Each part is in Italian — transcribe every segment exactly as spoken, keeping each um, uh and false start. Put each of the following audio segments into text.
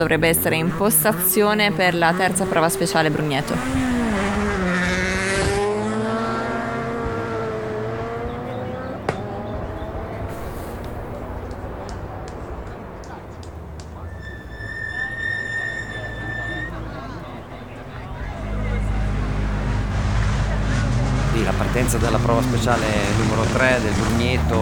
Dovrebbe essere in postazione per la terza prova speciale Brugneto. La partenza della prova speciale numero tre del Brugneto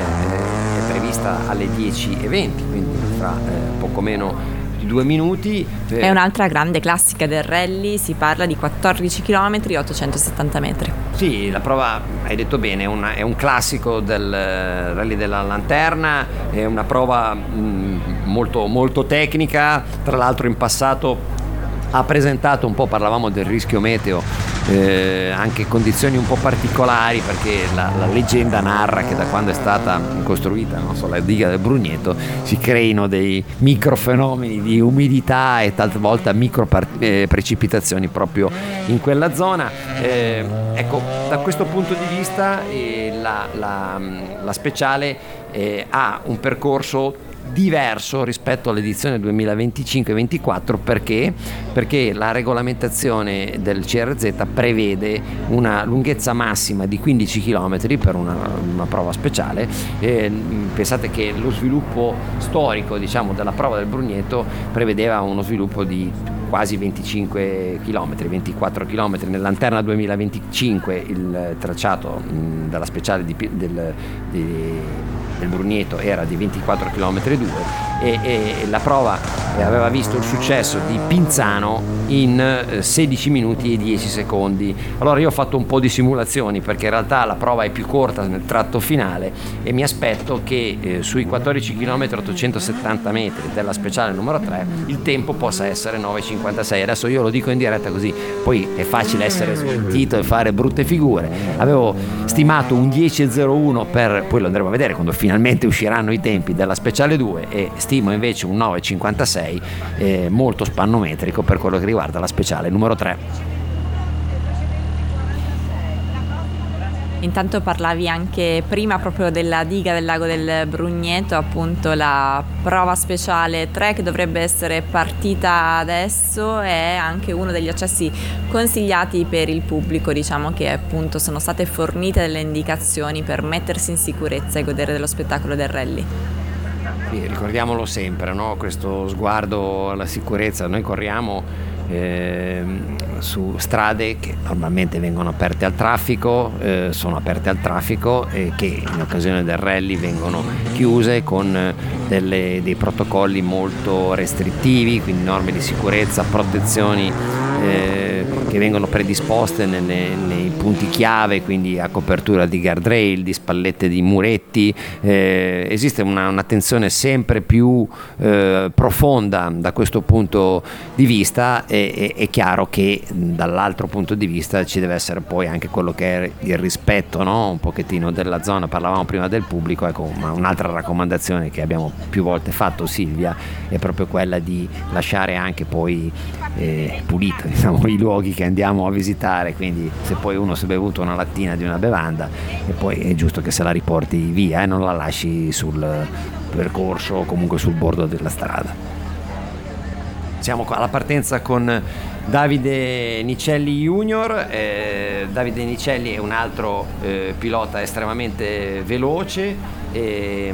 è, è prevista alle dieci e venti, quindi fra eh, poco meno di due minuti. È un'altra grande classica del rally, si parla di quattordici chilometri, ottocentosettanta metri. Sì, la prova, hai detto bene, è, una, è un classico del rally della Lanterna, è una prova mh, molto, molto tecnica, tra l'altro in passato ha presentato un po', parlavamo del rischio meteo, Eh, anche condizioni un po' particolari, perché la, la leggenda narra che da quando è stata costruita, non so, la diga del Brugneto si creino dei microfenomeni di umidità e talvolta micro eh, precipitazioni proprio in quella zona. Eh, ecco, da questo punto di vista eh, la, la, la speciale eh, ha un percorso diverso rispetto all'edizione duemilaventicinque ventiquattro. Perché? Perché la regolamentazione del C R Z prevede una lunghezza massima di quindici chilometri per una, una prova speciale. Eh, pensate che lo sviluppo storico, diciamo, della prova del Brugneto prevedeva uno sviluppo di quasi venticinque chilometri, ventiquattro chilometri. Nella Lanterna duemilaventicinque il tracciato mh, della speciale di, del, di, del Brugneto era di ventiquattro chilometri e due e, e la prova aveva visto il successo di Pinzano in sedici minuti e dieci secondi. Allora io ho fatto un po' di simulazioni, perché in realtà la prova è più corta nel tratto finale e mi aspetto che eh, sui quattordici chilometri ottocentosettanta metri della speciale numero tre il tempo possa essere nove e cinquantasei. Adesso io lo dico in diretta, così poi è facile essere smentito e fare brutte figure. Avevo stimato un dieci e zero uno per, poi lo andremo a vedere quando finalmente usciranno i tempi della speciale due, e stimo invece un nove e cinquantasei, eh, molto spannometrico per quello che riguarda la speciale numero tre. Intanto parlavi anche prima proprio della diga del lago del Brugneto, appunto la prova speciale tre che dovrebbe essere partita adesso è anche uno degli accessi consigliati per il pubblico. Diciamo che appunto sono state fornite delle indicazioni per mettersi in sicurezza e godere dello spettacolo del rally. Sì, ricordiamolo sempre, no? Questo sguardo alla sicurezza. Noi corriamo eh, su strade che normalmente vengono aperte al traffico, eh, sono aperte al traffico e che in occasione del rally vengono chiuse con delle, dei protocolli molto restrittivi, quindi norme di sicurezza, protezioni eh, che vengono predisposte nelle, nei punti chiave, quindi a copertura di guardrail, di spallette di muretti. Eh, esiste una, un'attenzione sempre più eh, profonda da questo punto di vista. È, è chiaro che dall'altro punto di vista ci deve essere poi anche quello che è il rispetto, no? Un pochettino della zona. Parlavamo prima del pubblico, ecco, ma un'altra raccomandazione che abbiamo più volte fatto, Silvia, è proprio quella di lasciare anche poi eh, pulito, diciamo, i luoghi che andiamo a visitare. Quindi se poi uno si è bevuto una lattina di una bevanda, e poi è giusto che se la riporti via e eh, non la lasci sul percorso o comunque sul bordo della strada. Siamo qua alla partenza con Davide Nicelli Junior. Eh, Davide Nicelli è un altro eh, pilota estremamente veloce e,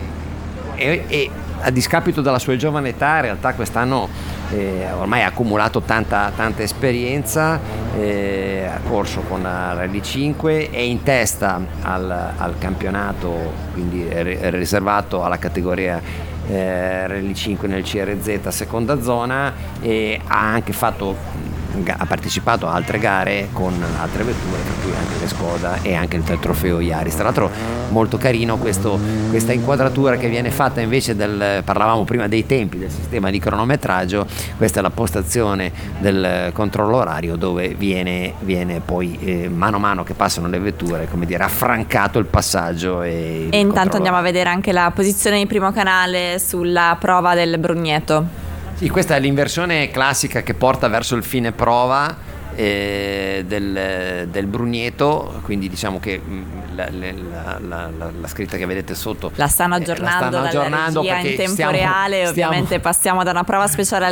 e, e a discapito della sua giovane età, in realtà quest'anno eh, ormai ha accumulato tanta, tanta esperienza, eh, ha corso con la Rally cinque, è in testa al, al campionato, quindi è riservato alla categoria Eh, Rally cinque nel C R Z seconda zona, e ha anche fatto ha partecipato a altre gare con altre vetture, tra cui anche le Skoda e anche il trofeo Yaris. Tra l'altro molto carino questo, questa inquadratura che viene fatta invece del, parlavamo prima dei tempi del sistema di cronometraggio, questa è la postazione del controllo orario dove viene, viene poi eh, mano a mano che passano le vetture, come dire, affrancato il passaggio. E, e intanto andiamo a vedere anche la posizione di primo canale sulla prova del Brugneto. Sì, questa è l'inversione classica che porta verso il fine prova eh, del, del Brugneto, quindi diciamo che la, la, la, la, la scritta che vedete sotto la stanno aggiornando, eh, la stanno aggiornando dalla regia in tempo stiamo, reale. stiamo... Ovviamente passiamo da una prova speciale